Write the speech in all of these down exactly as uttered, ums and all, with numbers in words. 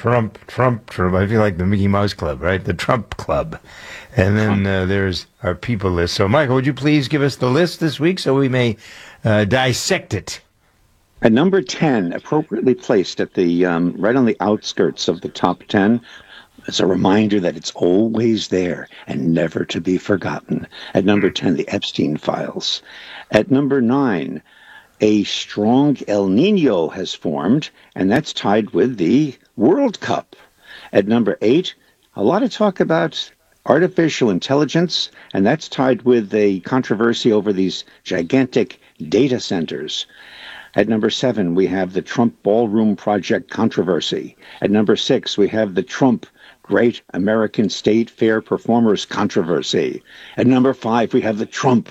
Trump, Trump, Trump. I feel like the Mickey Mouse Club, right? The Trump Club. And then uh, there's our people list. So, Michael, would you please give us the list this week so we may uh, dissect it? At number ten, appropriately placed at the um, right on the outskirts of the top ten, as a reminder that it's always there and never to be forgotten. At number ten, the Epstein Files. At number nine, a strong El Nino has formed, and that's tied with the World Cup. At number eight, a lot of talk about artificial intelligence, and that's tied with a controversy over these gigantic data centers. At number seven, we have the Trump Ballroom Project controversy. At number six, we have the Trump Great American State Fair Performers controversy. At number five, we have the Trump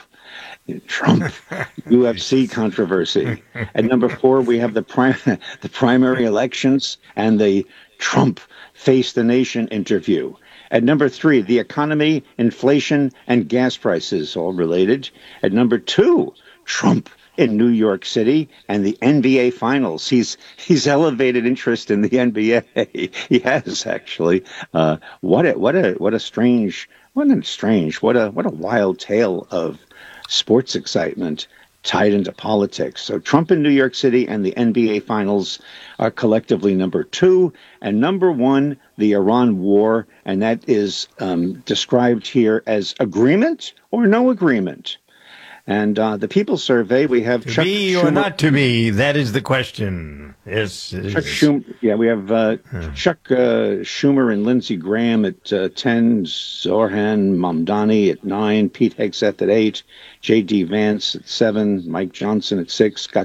Trump U F C controversy. At number four, we have the prim- the primary elections and the Trump Face the Nation interview. At number three, the economy, inflation, and gas prices, all related. At number two, Trump in New York City and the N B A Finals. He's he's elevated interest in the N B A. He has actually. Uh, what a what a what a strange what a strange what a what a wild tale of sports excitement tied into politics. So Trump in New York City and the N B A Finals are collectively number two. And number one, the Iran war. And that is um, described here as agreement or no agreement. And uh, the People's Survey, we have to Chuck be Schumer, or not to be, that is the question. Yes, Chuck Schumer, yeah, we have uh, hmm. Chuck uh, Schumer and Lindsey Graham at uh, ten, Zoran Mamdani at nine, Pete Hegseth at eight, J D Vance at seven, Mike Johnson at six, Scott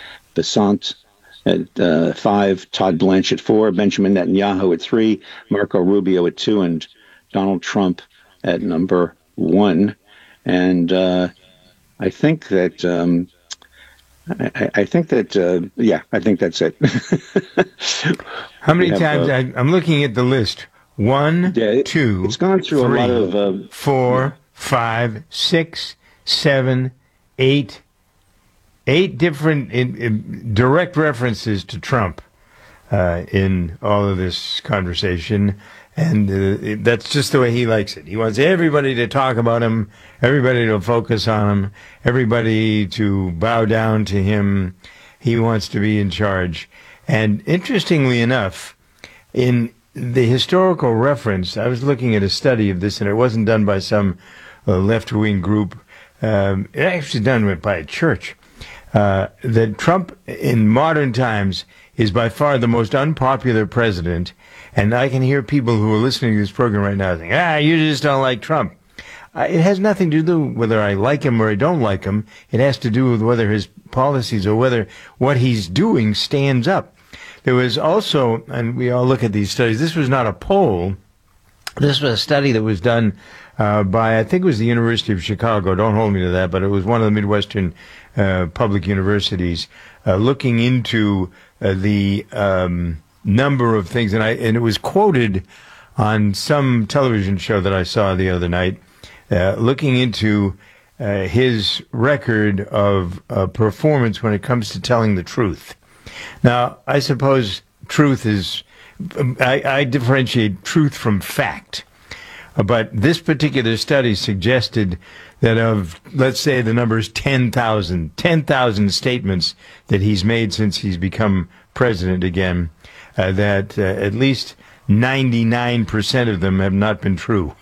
Bessant at uh, five, Todd Blanche at four, Benjamin Netanyahu at three, Marco Rubio at two, and Donald Trump at number one. And uh, I think that, um, I, I think that, uh, yeah, I think that's it. How many have, times? uh, I, I'm looking at the list. One, yeah, it, two, it's gone through three, a lot of, uh, four, yeah. five, six, seven, eight, eight different in, in direct references to Trump uh, in all of this conversation. And uh, it, that's just the way he likes it. He wants everybody to talk about him, everybody to focus on him, everybody to bow down to him. He wants to be in charge. And interestingly enough, in the historical reference, I was looking at a study of this, and it wasn't done by some uh, left-wing group. Um, it actually done by a church. Uh, that Trump, in modern times, is by far the most unpopular president. And I can hear people who are listening to this program right now saying, ah, you just don't like Trump. Uh, it has nothing to do with whether I like him or I don't like him. It has to do with whether his policies or whether what he's doing stands up. There was also, and we all look at these studies, this was not a poll. This was a study that was done uh, by, I think it was the University of Chicago. Don't hold me to that, but it was one of the Midwestern uh, public universities uh, looking into uh, the um, number of things. And I and it was quoted on some television show that I saw the other night, uh, looking into uh, his record of uh, performance when it comes to telling the truth. Now, I suppose truth is, I, I differentiate truth from fact. But this particular study suggested that of, let's say the number is ten thousand, ten thousand statements that he's made since he's become president again, uh, that uh, at least ninety-nine percent of them have not been true.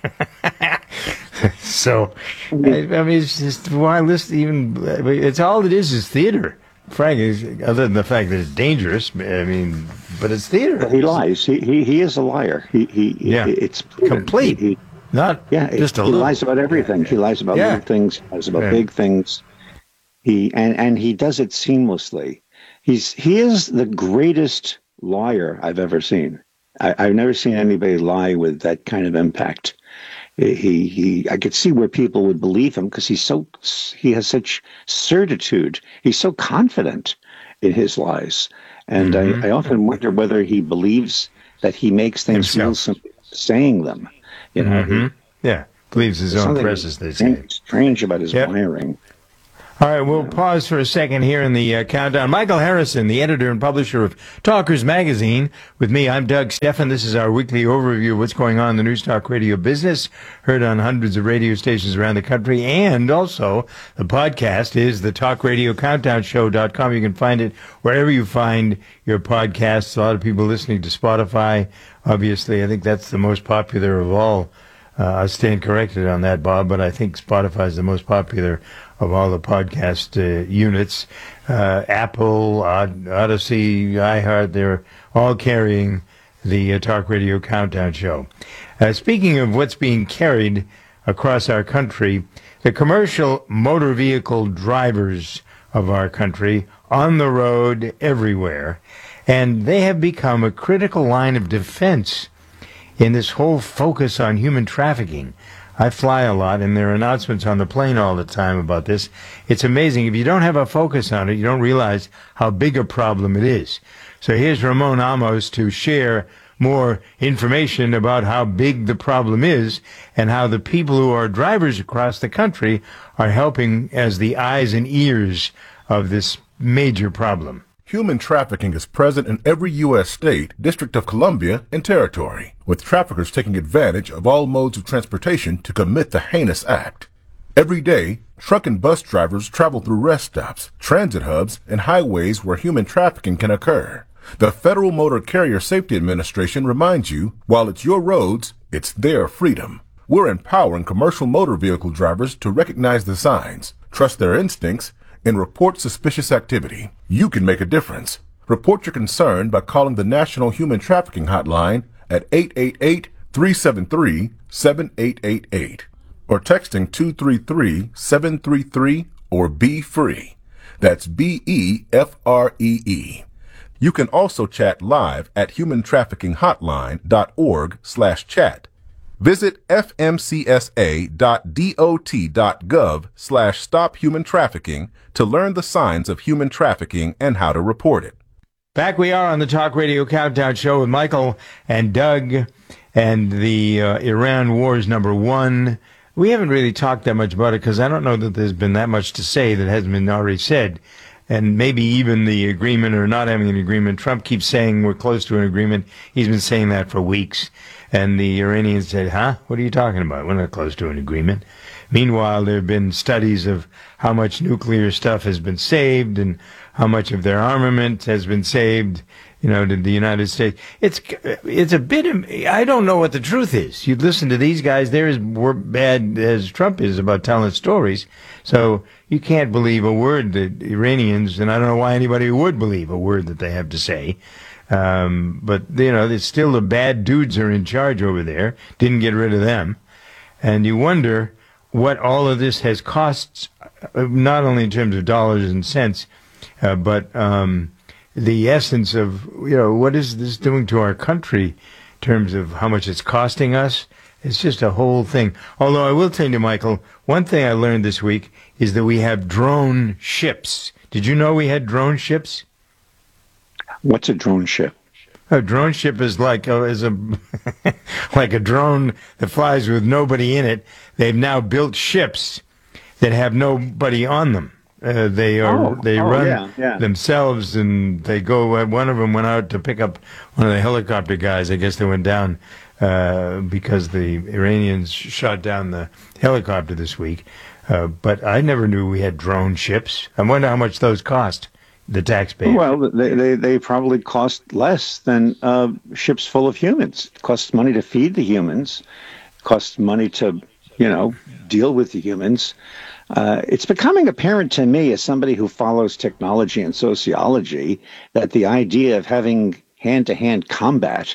So, I, I mean, it's just, why listen even, it's all it is is theater. Frankly, other than the fact that it's dangerous, I mean, but it's theater. Well, he lies. He, he he is a liar. He he. Yeah. It's complete. He, he, Not yeah. just a he little. lies about everything. He lies about Yeah. little things. He lies about Yeah. big things. He and and he does it seamlessly. He's he is the greatest liar I've ever seen. I, I've never seen anybody lie with that kind of impact. He he. I could see where people would believe him because he's so he has such certitude. He's so confident in his lies, and mm-hmm. I, I often wonder whether he believes that he makes things Himself. real simple saying them. You know, Mm-hmm. he, yeah, believes his own press, as they say. Strange about his Yep. wiring. All right, we'll pause for a second here in the uh, countdown. Michael Harrison, the editor and publisher of Talkers Magazine, with me. I'm Doug Stephan. This is our weekly overview of what's going on in the News Talk Radio business, heard on hundreds of radio stations around the country, and also the podcast is the talk radio countdown show dot com. You can find it wherever you find your podcasts. A lot of people listening to Spotify, obviously. I think that's the most popular of all. Uh, I stand corrected on that, Bob, but I think Spotify is the most popular of all the podcast uh, units. Uh, Apple, Od- Odyssey, iHeart, they're all carrying the uh, Talk Radio Countdown Show. Uh, speaking of what's being carried across our country, the commercial motor vehicle drivers of our country on the road everywhere, and they have become a critical line of defense in this whole focus on human trafficking. I fly a lot, and there are announcements on the plane all the time about this. It's amazing. If you don't have a focus on it, you don't realize how big a problem it is. So here's Ramon Amos to share more information about how big the problem is and how the people who are drivers across the country are helping as the eyes and ears of this major problem. Human trafficking is present in every U S state, District of Columbia, and territory, with traffickers taking advantage of all modes of transportation to commit the heinous act. Every day, truck and bus drivers travel through rest stops, transit hubs, and highways where human trafficking can occur. The Federal Motor Carrier Safety Administration reminds you, while it's your roads, it's their freedom. We're empowering commercial motor vehicle drivers to recognize the signs, trust their instincts, and report suspicious activity. You can make a difference. Report your concern by calling the National Human Trafficking Hotline at eight eight eight, three seven three, seven eight eight eight or texting two three three, seven three three or Be Free. That's B E F R E E. You can also chat live at human trafficking hotline dot org slash chat. Visit f m c s a dot dot dot gov slash stop human trafficking to learn the signs of human trafficking and how to report it. Back we are on the Talk Radio Countdown Show with Michael and Doug and the uh, Iran Wars number one. We haven't really talked that much about it because I don't know that there's been that much to say that hasn't been already said. And maybe even the agreement or not having an agreement. Trump keeps saying we're close to an agreement. He's been saying that for weeks. And the Iranians said, huh? What are you talking about? We're not close to an agreement. Meanwhile, there have been studies of how much nuclear stuff has been saved and how much of their armament has been saved, you know, to the United States. It's it's a bit, I don't know what the truth is. You listen to these guys, they're as bad as Trump is about telling stories. So you can't believe a word that Iranians, and I don't know why anybody would believe a word that they have to say. Um, but, you know, it's still the bad dudes are in charge over there. Didn't get rid of them. And you wonder what all of this has cost, not only in terms of dollars and cents, uh, but um, the essence of, you know, what is this doing to our country in terms of how much it's costing us? It's just a whole thing. Although I will tell you, Michael, one thing I learned this week is that we have drone ships. Did you know we had drone ships? What's a drone ship? A drone ship is like a, is a like a drone that flies with nobody in it. They've now built ships that have nobody on them. Uh, they are oh, they oh, run yeah, yeah. themselves, and they go. One of them went out to pick up one of the helicopter guys. I guess they went down uh, because the Iranians shot down the helicopter this week. Uh, but I never knew we had drone ships. I wonder how much those cost the taxpayer. Well, they, they, they probably cost less than uh, ships full of humans. It costs money to feed the humans. It costs money to, you know, deal with the humans. Uh, it's becoming apparent to me, as somebody who follows technology and sociology, that the idea of having hand-to-hand combat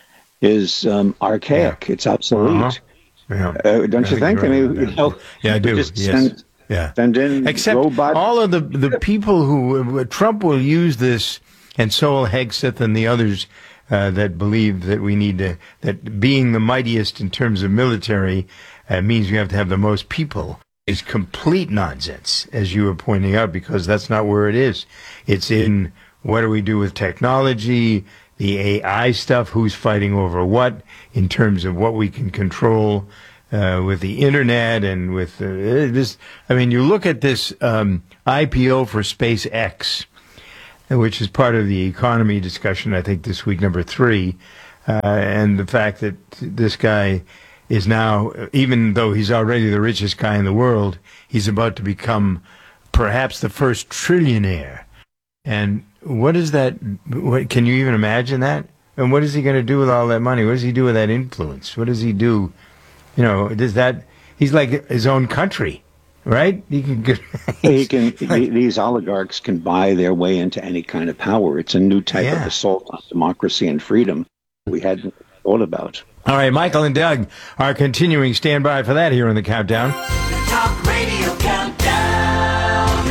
is um, archaic. Yeah. It's obsolete. Uh-huh. Yeah. Uh, don't I you think? think? I mean, you know, yeah, I do. Just yes. send, yeah. send in Except robot. all of the the people who uh, Trump will use this, and so will Hegseth and the others uh, that believe that we need to that being the mightiest in terms of military uh, means you have to have the most people. Is complete nonsense, as you were pointing out, because that's not where it is. It's in what do we do with technology, the A I stuff, who's fighting over what, in terms of what we can control, uh, with the internet and with uh, this. I mean, you look at this um, I P O for SpaceX, which is part of the economy discussion, I think, this week, number three, uh, and the fact that this guy is now, even though he's already the richest guy in the world, he's about to become perhaps the first trillionaire. And what is that? What, can you even imagine that? And what is he going to do with all that money? What does he do with that influence? What does he do? You know, does that? He's like his own country, right? He can. Get, he can. Like, these oligarchs can buy their way into any kind of power. It's a new type yeah. of assault on democracy and freedom we hadn't thought about. All right, Michael and Doug are continuing. Stand by for that here in the Countdown. The Talk Radio Countdown.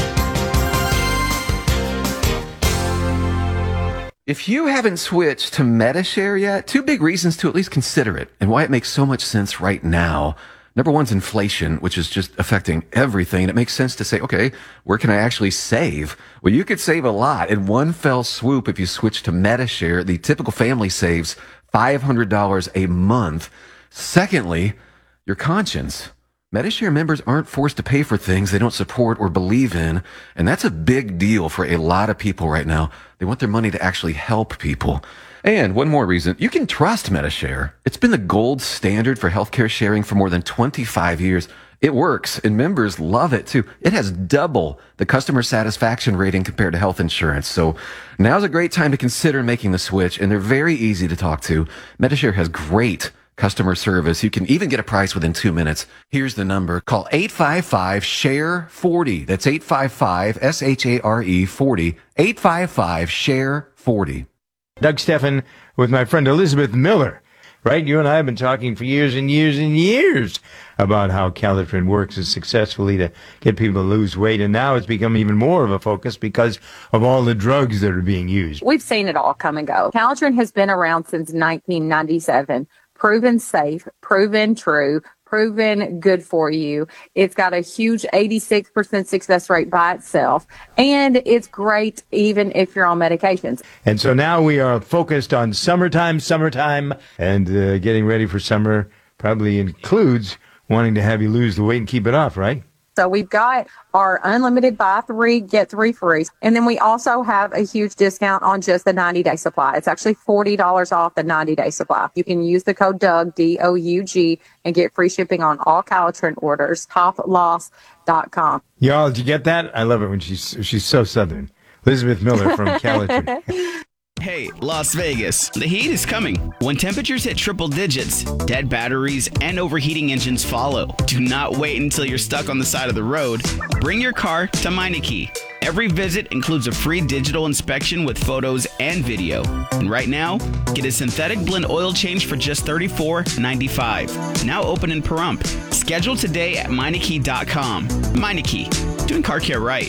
If you haven't switched to Medi-Share yet, two big reasons to at least consider it and why it makes so much sense right now. Number one's inflation, which is just affecting everything. And it makes sense to say, okay, where can I actually save? Well, you could save a lot in one fell swoop if you switch to Medi-Share. The typical family saves five hundred dollars a month. Secondly, your conscience. Medi-Share members aren't forced to pay for things they don't support or believe in, and that's a big deal for a lot of people right now. They want their money to actually help people. And one more reason, you can trust Medi-Share. It's been the gold standard for healthcare sharing for more than twenty-five years. It works, and members love it too. It has double the customer satisfaction rating compared to health insurance. So now's a great time to consider making the switch, and they're very easy to talk to. Medi-Share has great customer service. You can even get a price within two minutes. Here's the number. Call eight five five, S H A R E forty. That's eight five five, S H A R E forty. eight five five, S H A R E forty. Doug Stephan with my friend Elizabeth Miller. Right? You and I have been talking for years and years and years about how Calitrin works as successfully to get people to lose weight. And now it's become even more of a focus because of all the drugs that are being used. We've seen it all come and go. Calitrin has been around since nineteen ninety-seven. Proven safe, proven true, proven good for you. It's got a huge eighty-six percent success rate by itself, and it's great even if you're on medications. And so now we are focused on summertime, summertime, and uh, getting ready for summer probably includes wanting to have you lose the weight and keep it off, right? So we've got our unlimited buy three, get three free. And then we also have a huge discount on just the ninety-day supply. It's actually forty dollars off the ninety-day supply. You can use the code Doug, D O U G, and get free shipping on all Calitrin orders, top loss dot com. Y'all, did you get that? I love it when she's she's so Southern. Elizabeth Miller from Calitrin. Hey, Las Vegas, the heat is coming. When temperatures hit triple digits, dead batteries and overheating engines follow. Do not wait until you're stuck on the side of the road. Bring your car to Meineke. Every visit includes a free digital inspection with photos and video. And right now, get a synthetic blend oil change for just thirty-four ninety-five. Now open in Pahrump. Schedule today at Meineke dot com. Meineke, doing car care right.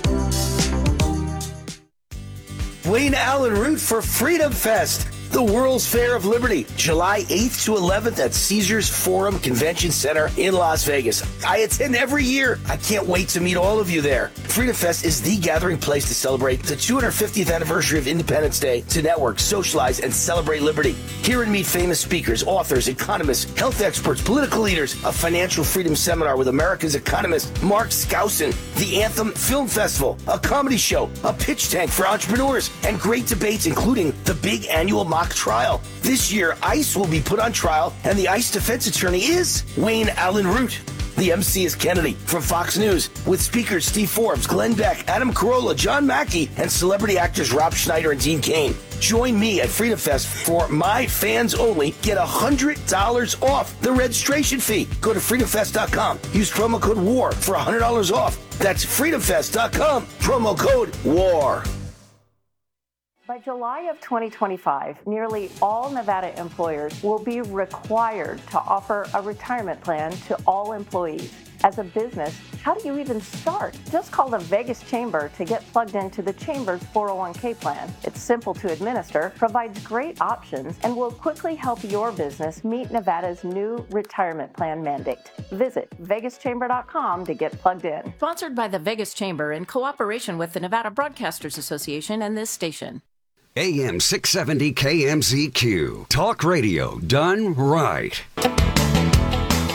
Wayne Allen Root for Freedom Fest, the World's Fair of Liberty, July eighth to eleventh at Caesars Forum Convention Center in Las Vegas. I attend every year. I can't wait to meet all of you there. Freedom Fest is the gathering place to celebrate the two hundred fiftieth anniversary of Independence Day, to network, socialize, and celebrate liberty. Hear and meet famous speakers, authors, economists, health experts, political leaders, a financial freedom seminar with America's economist Mark Skousen, the Anthem Film Festival, a comedy show, a pitch tank for entrepreneurs, and great debates including the big annual mock trial. This year, ICE will be put on trial, and the ICE defense attorney is Wayne Allen Root. The M C is Kennedy from Fox News, with speakers Steve Forbes, Glenn Beck, Adam Carolla, John Mackey, and celebrity actors Rob Schneider and Dean Cain. Join me at Freedom Fest for my fans only. Get one hundred dollars off the registration fee. Go to freedom fest dot com. Use promo code WAR for one hundred dollars off. That's freedom fest dot com. Promo code WAR. By July of twenty twenty-five, nearly all Nevada employers will be required to offer a retirement plan to all employees. As a business, how do you even start? Just call the Vegas Chamber to get plugged into the Chamber's four oh one k plan. It's simple to administer, provides great options, and will quickly help your business meet Nevada's new retirement plan mandate. Visit vegas chamber dot com to get plugged in. Sponsored by the Vegas Chamber in cooperation with the Nevada Broadcasters Association and this station. A M six seventy K M Z Q. Talk radio done right.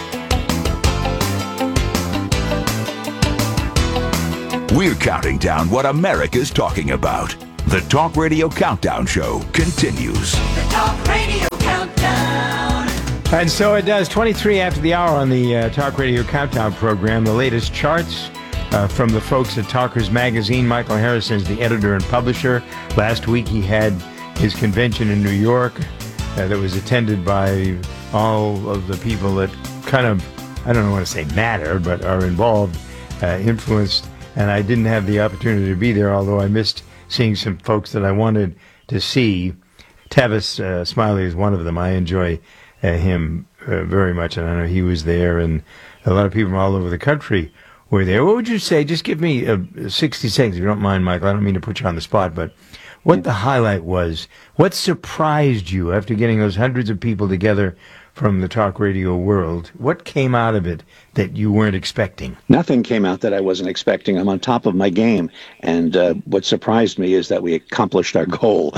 We're counting down what America's talking about. The Talk Radio Countdown Show continues. The Talk Radio Countdown. And so it does. twenty-three after the hour on the uh, Talk Radio Countdown program. The latest charts uh, from the folks at Talkers Magazine. Michael Harrison is the editor and publisher. Last week he had his convention in New York uh, that was attended by all of the people that kind of, I don't want to say matter, but are involved, uh, influenced. And I didn't have the opportunity to be there, although I missed seeing some folks that I wanted to see. Tavis uh, Smiley is one of them. I enjoy uh, him uh, very much, and I know he was there, and a lot of people from all over the country were there. What would you say? Just give me uh, sixty seconds, if you don't mind, Michael. I don't mean to put you on the spot, but what the highlight was. What surprised you after getting those hundreds of people together from the talk radio world? What came out of it that you weren't expecting? Nothing came out that I wasn't expecting. I'm on top of my game. And uh, what surprised me is that we accomplished our goal.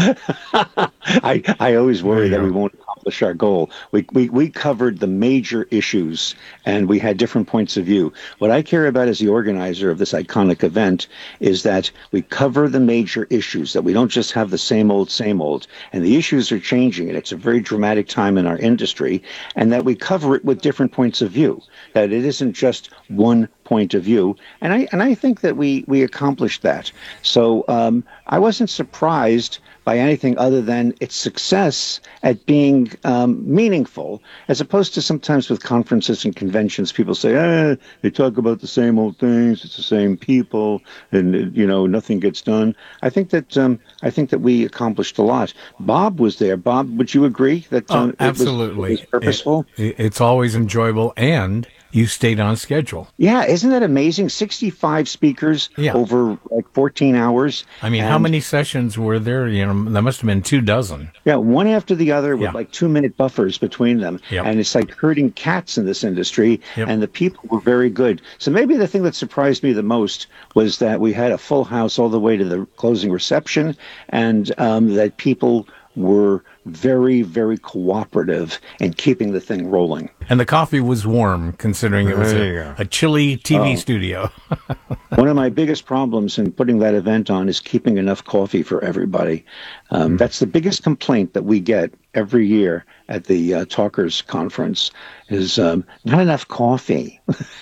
I I always worry that we won't accomplish our goal. We, we, we covered the major issues, and we had different points of view. What I care about as the organizer of this iconic event is that we cover the major issues, that we don't just have the same old, same old. And the issues are changing, and it's a very dramatic time in our industry, and that we cover it with different points of view, that it isn't just one point of view. And I and I think that we, we accomplished that. So um, I wasn't surprised by anything other than its success at being um, meaningful, as opposed to sometimes with conferences and conventions, people say, eh, they talk about the same old things, it's the same people, and, you know, nothing gets done. I think that um, I think that we accomplished a lot. Bob was there. Bob, would you agree that um, oh, absolutely. It was, it was purposeful? It, it's always enjoyable, and you stayed on schedule. Yeah, isn't that amazing? sixty-five speakers yeah. over like fourteen hours. I mean, how many sessions were there? You know, there must have been two dozen. Yeah, one after the other with yeah. like two-minute buffers between them. Yep. And it's like herding cats in this industry, yep. and the people were very good. So maybe the thing that surprised me the most was that we had a full house all the way to the closing reception, and um, that people were very, very cooperative in keeping the thing rolling. And the coffee was warm, considering it was a, a chilly T V oh. studio. One of my biggest problems in putting that event on is keeping enough coffee for everybody. Um, mm. That's the biggest complaint that we get every year at the uh, Talkers Conference is um, not enough coffee.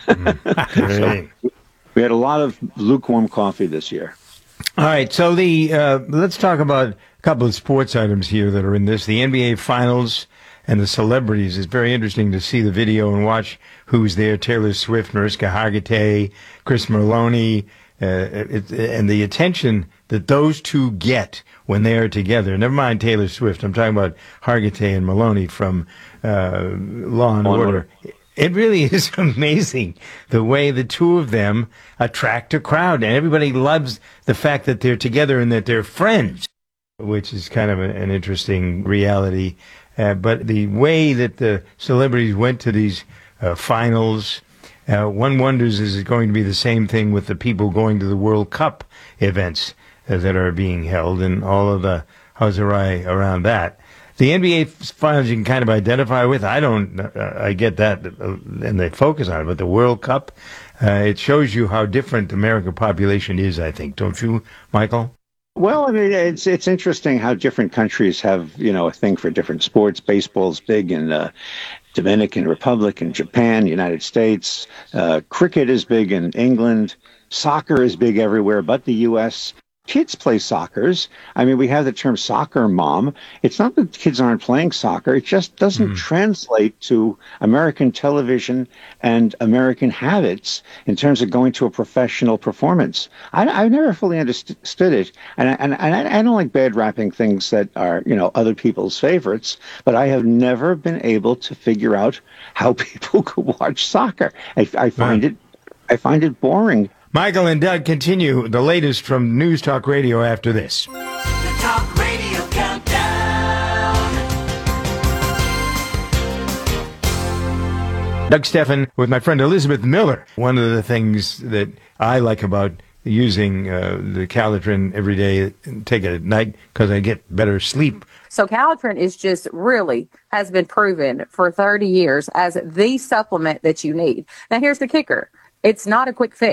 mm. so we had a lot of lukewarm coffee this year. All right, so the uh, let's talk about a couple of sports items here that are in this. The N B A Finals and the celebrities. It's very interesting to see the video and watch who's there. Taylor Swift, Mariska Hargitay, Chris Meloni, uh, it, and the attention that those two get when they are together. Never mind Taylor Swift. I'm talking about Hargitay and Meloni from uh, Law and Order. Order. It really is amazing the way the two of them attract a crowd, and everybody loves the fact that they're together and that they're friends, which is kind of a, an interesting reality. Uh, but the way that the celebrities went to these uh, finals, uh, one wonders, is it going to be the same thing with the people going to the World Cup events uh, that are being held and all of the huzzarai around that. The N B A finals you can kind of identify with. I don't, uh, I get that, uh, and they focus on it. But the World Cup, uh, it shows you how different the American population is, I think. Don't you, Michael? Well, I mean, it's it's interesting how different countries have, you know, a thing for different sports. Baseball's big in uh, Dominican Republic and Japan, United States. Uh, cricket is big in England. Soccer is big everywhere but the U S Kids play soccers. I mean, we have the term soccer mom. It's not that kids aren't playing soccer. It just doesn't mm. translate to American television and American habits in terms of going to a professional performance. I, I've never fully understood it. And, I, and, and I don't like bad rapping things that are, you know, other people's favorites, but I have never been able to figure out how people could watch soccer. I, I find yeah. it, I find it boring. Michael and Doug continue the latest from News Talk Radio after this. The Talk Radio Countdown. Doug Stephan with my friend Elizabeth Miller. One of the things that I like about using uh, the Calitrin every day and take it at night because I get better sleep. So Calitrin is just really has been proven for thirty years as the supplement that you need. Now, here's the kicker. It's not a quick fix.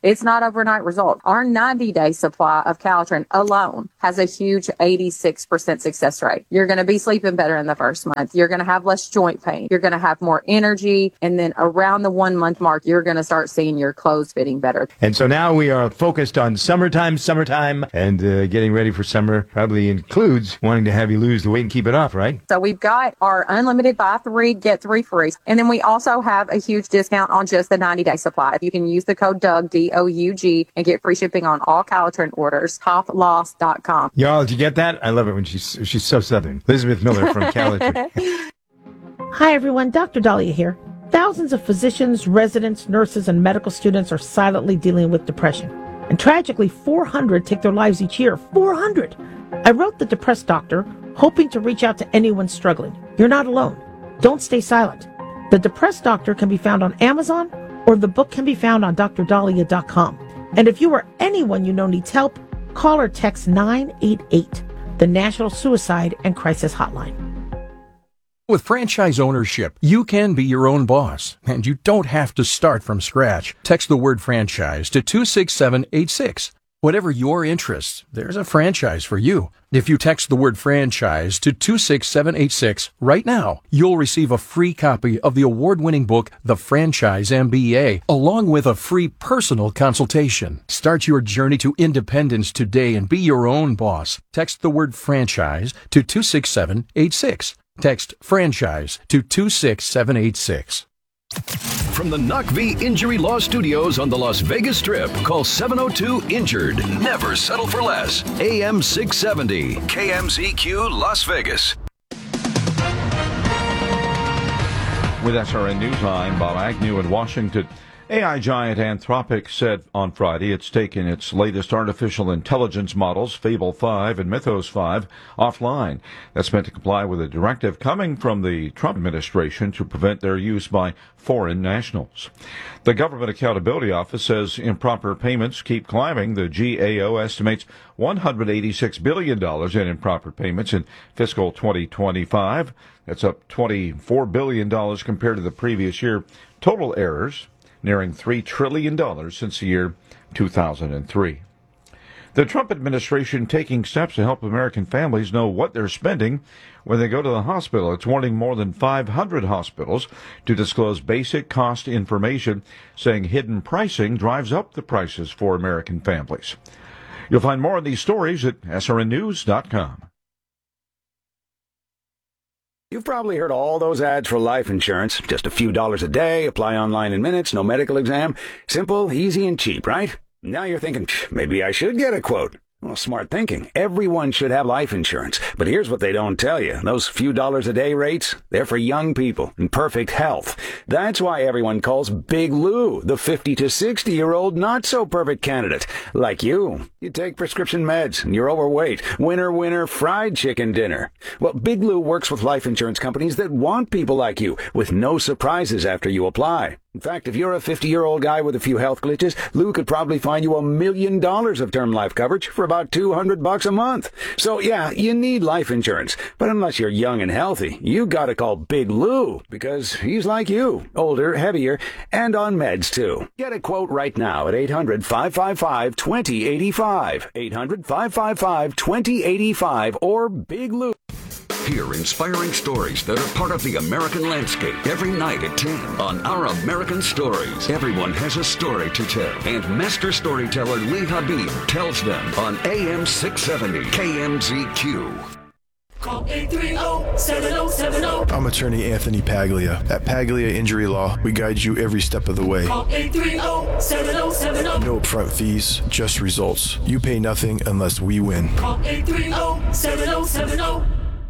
It's not overnight result. Our ninety-day supply of Calitrin alone has a huge eighty-six percent success rate. You're going to be sleeping better in the first month. You're going to have less joint pain. You're going to have more energy. And then around the one month mark, you're going to start seeing your clothes fitting better. And so now we are focused on summertime, summertime, and uh, getting ready for summer probably includes wanting to have you lose the weight and keep it off, right? So we've got our unlimited buy three, get three free. And then we also have a huge discount on just the ninety-day supply. You can use the code Doug, D O U G, and get free shipping on all Calitrin orders, top loss dot com. Y'all, did you get that? I love it when she's she's so southern. Elizabeth Miller from Calitrin. Hi, everyone. Doctor Dahlia here. Thousands of physicians, residents, nurses, and medical students are silently dealing with depression. And tragically, four hundred take their lives each year. four hundred! I wrote The Depressed Doctor, hoping to reach out to anyone struggling. You're not alone. Don't stay silent. The Depressed Doctor can be found on Amazon, or the book can be found on dr dahlia dot com. And if you or anyone you know needs help, call or text nine eight eight, the National Suicide and Crisis Hotline. With franchise ownership, you can be your own boss, and you don't have to start from scratch. Text the word franchise to two six seven eight six. Whatever your interests, there's a franchise for you. If you text the word franchise to two six seven eight six right now, you'll receive a free copy of the award-winning book, The Franchise M B A, along with a free personal consultation. Start your journey to independence today and be your own boss. Text the word franchise to two six seven eight six. Text franchise to two six seven eight six. From the N U C V Injury Law Studios on the Las Vegas Strip, call seven oh two injured. Never settle for less. A M six seventy, K M Z Q Las Vegas. With S R N News, I'm Bob Agnew in Washington. A I giant Anthropic said on Friday it's taken its latest artificial intelligence models, Fable five and Mythos five, offline. That's meant to comply with a directive coming from the Trump administration to prevent their use by foreign nationals. The Government Accountability Office says improper payments keep climbing. The G A O estimates one hundred eighty-six billion dollars in improper payments in fiscal twenty twenty-five. That's up twenty-four billion dollars compared to the previous year. Total errors nearing three trillion dollars since the year two thousand three. The Trump administration taking steps to help American families know what they're spending when they go to the hospital. It's warning more than five hundred hospitals to disclose basic cost information, saying hidden pricing drives up the prices for American families. You'll find more on these stories at S R N news dot com. You've probably heard all those ads for life insurance. Just a few dollars a day, apply online in minutes, no medical exam. Simple, easy, and cheap, right? Now you're thinking, maybe I should get a quote. Well, smart thinking. Everyone should have life insurance. But here's what they don't tell you. Those few dollars a day rates, they're for young people in perfect health. That's why everyone calls Big Lou the fifty to sixty-year-old not-so-perfect candidate. Like you. You take prescription meds and you're overweight. Winner, winner, fried chicken dinner. Well, Big Lou works with life insurance companies that want people like you with no surprises after you apply. In fact, if you're a fifty-year-old guy with a few health glitches, Lou could probably find you a million dollars of term life coverage for about two hundred bucks a month. So yeah, you need life insurance. But unless you're young and healthy, you gotta call Big Lou because he's like you, older, heavier, and on meds too. Get a quote right now at eight hundred, five five five, two oh eight five. eight hundred, five five five, two oh eight five or Big Lou. Hear inspiring stories that are part of the American landscape every night at ten on Our American Stories. Everyone has a story to tell, and master storyteller Lee Habib tells them on A M six seventy K M Z Q. Call eight three zero, seven zero seven zero. I'm attorney Anthony Paglia. At Paglia Injury Law, we guide you every step of the way. Call eight three zero, seven zero seven zero. No upfront fees, just results. You pay nothing unless we win. Call eight three zero, seven zero seven zero.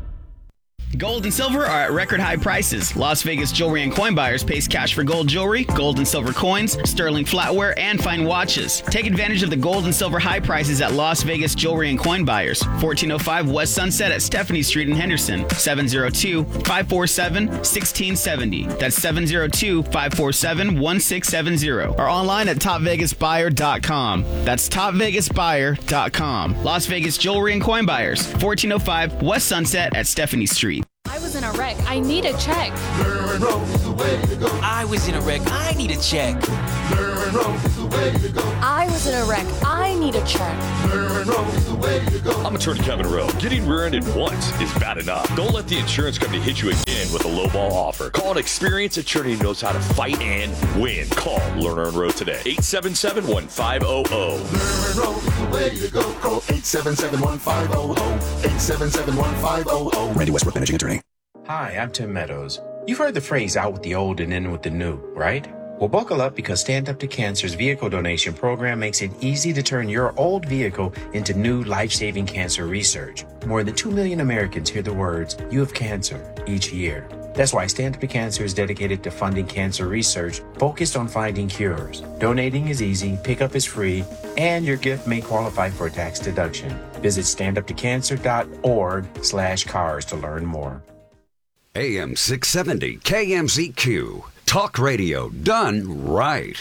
Gold and silver are at record high prices. Las Vegas Jewelry and Coin Buyers pays cash for gold jewelry, gold and silver coins, sterling flatware, and fine watches. Take advantage of the gold and silver high prices at Las Vegas Jewelry and Coin Buyers. fourteen oh five West Sunset at Stephanie Street in Henderson. seven oh two, five four seven, one six seven oh. That's seven oh two, five four seven, one six seven oh. Or online at top vegas buyer dot com. That's top vegas buyer dot com. Las Vegas Jewelry and Coin Buyers. fourteen oh five West Sunset at Stephanie Street. I was in a wreck. I need a check. Learn road is the way to go. I was in a wreck. I need a check. Learn road is the way to go. I was in a wreck. I need a check. Learn road is the way to go. I'm attorney Kevin Rowe. Getting rear-ended once is bad enough. Don't let the insurance company hit you again with a lowball offer. Call an experienced attorney who knows how to fight and win. Call Lerner and Rowe today. eight seven seven, one five zero zero. Learn road is the way to go. Call eight seven seven, one five zero zero. eight seven seven, one five zero zero. Randy Westbrook, managing attorney. Hi, I'm Tim Meadows. You've heard the phrase out with the old and in with the new, right? Well, buckle up because Stand Up to Cancer's vehicle donation program makes it easy to turn your old vehicle into new life-saving cancer research. More than two million Americans hear the words, "You have cancer," each year. That's why Stand Up to Cancer is dedicated to funding cancer research focused on finding cures. Donating is easy, pickup is free, and your gift may qualify for a tax deduction. Visit standuptocancer.org slash cars to learn more. A M six seventy K M Z Q. Talk radio done right.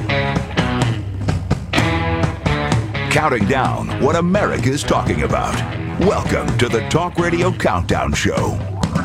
Counting down what America's talking about. Welcome to the Talk Radio Countdown Show.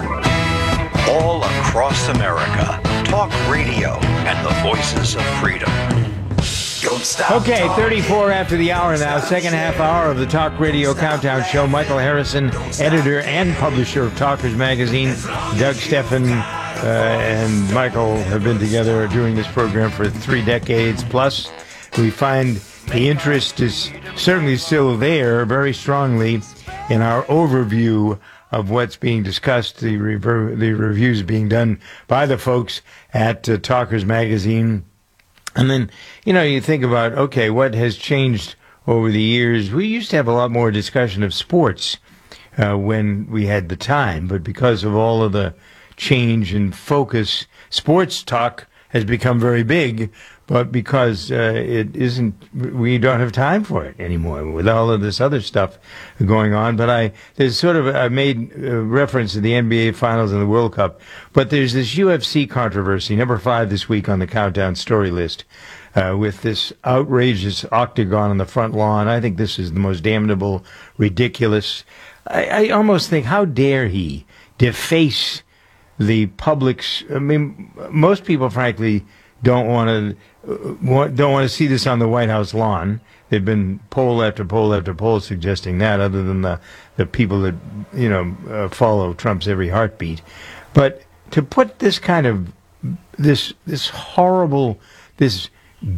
All across America, talk radio and the voices of freedom. Don't stop. Okay, thirty-four after the hour now, second half hour of the Talk Radio Countdown Show. Michael Harrison, editor and publisher of Talkers Magazine. Doug Steffen uh, and Michael have been together doing this program for three decades plus. We find the interest is certainly still there very strongly in our overview of what's being discussed, the, rever- the reviews being done by the folks at uh, Talkers Magazine. And then, you know, you think about, okay, what has changed over the years? We used to have a lot more discussion of sports uh, when we had the time, but because of all of the change in focus, sports talk has become very big, but because uh, it isn't, we don't have time for it anymore with all of this other stuff going on. But I, there's sort of, I made uh, reference to the N B A Finals and the World Cup, but there's this U F C controversy, number five this week on the Countdown story list, uh, with this outrageous octagon on the front lawn. I think this is the most damnable, ridiculous. I, I almost think, how dare he deface the public's, I mean, most people, frankly, don't want to uh, don't want to see this on the White House lawn. There've been poll after poll after poll suggesting that, other than the the people that you know uh, follow Trump's every heartbeat. But to put this kind of this this horrible this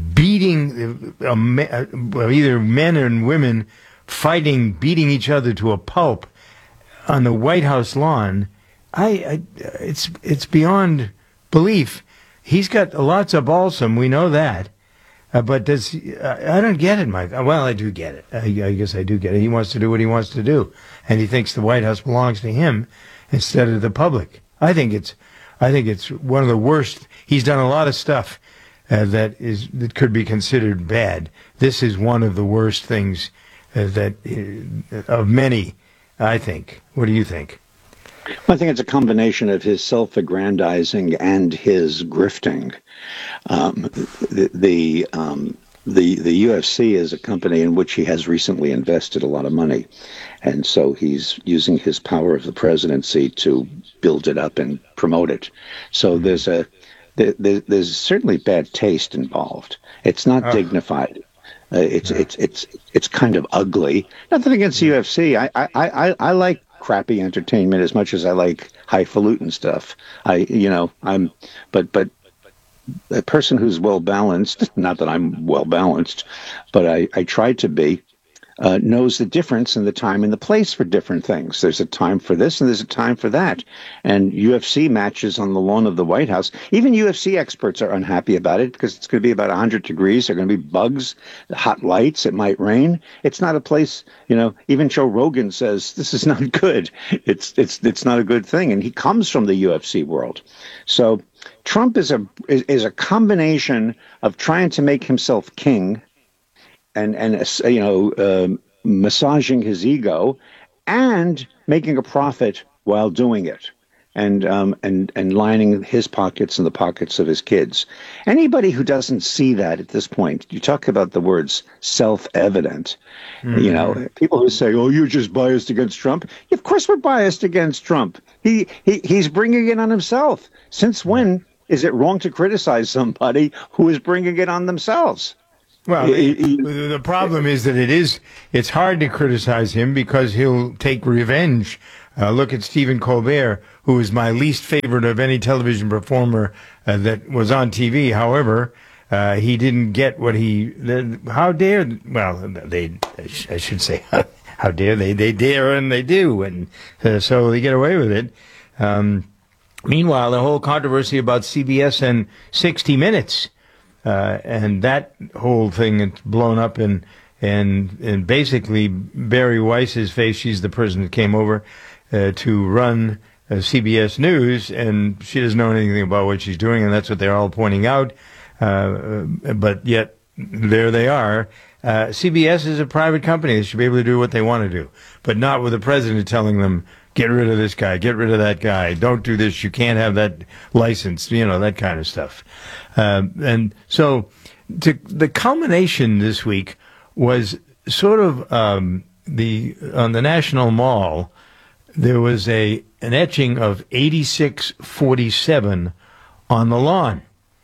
beating uh, uh, either men and women fighting, beating each other to a pulp on the White House lawn, I, I it's it's beyond belief. He's got lots of balsam, we know that. Uh, but does he, uh, I don't get it, Mike. Well, I do get it. I, I guess I do get it. He wants to do what he wants to do, and he thinks the White House belongs to him instead of the public. I think it's, I think it's one of the worst. He's done a lot of stuff uh, that is that could be considered bad. This is one of the worst things uh, that uh, of many, I think. What do you think? Well, I think it's a combination of his self-aggrandizing and his grifting. Um, the the, um, the the U F C is a company in which he has recently invested a lot of money, and so he's using his power of the presidency to build it up and promote it. So there's a there, there's certainly bad taste involved. It's not oh. dignified. Uh, it's, yeah. it's it's it's kind of ugly. Nothing against U F C. I I I, I like crappy entertainment as much as I like highfalutin stuff. I, you know, I'm, but, but a person who's well balanced, not that I'm well balanced, but I, I try to be, uh, knows the difference in the time and the place for different things. There's a time for this and there's a time for that. And U F C matches on the lawn of the White House, even U F C experts are unhappy about it because it's going to be about one hundred degrees. There are going to be bugs, hot lights. It might rain. It's not a place, you know, even Joe Rogan says this is not good. It's, it's, it's not a good thing. And he comes from the U F C world. So Trump is a, is, is a combination of trying to make himself king and, and you know, um, massaging his ego and making a profit while doing it. and um, and and lining his pockets and the pockets of his kids. Anybody who doesn't see that at this point, you talk about the words self-evident. Mm-hmm. You know, people who say, "Oh, you're just biased against Trump." Of course, we're biased against Trump. He he he's bringing it on himself. Since when is it wrong to criticize somebody who is bringing it on themselves? Well, he, he, the problem is that it is, it's hard to criticize him because he'll take revenge. Uh, look at Stephen Colbert, who is my least favorite of any television performer uh, that was on T V. However, uh, he didn't get what he, the, how dare, well, they, I should say, how dare they, they dare and they do, and uh, so they get away with it. Um, meanwhile, the whole controversy about C B S and sixty minutes, Uh, and that whole thing it's blown up, and and and basically Barry Weiss's face. She's the person that came over uh, to run uh, C B S News, and she doesn't know anything about what she's doing, and that's what they're all pointing out. Uh, but yet there they are. Uh, C B S is a private company; they should be able to do what they want to do, but not with the president telling them, "Get rid of this guy, get rid of that guy, don't do this, you can't have that license," you know, that kind of stuff. Uh, and so to, the culmination this week was sort of um, the on the National Mall, there was a an etching of eighty-six forty-seven on the lawn.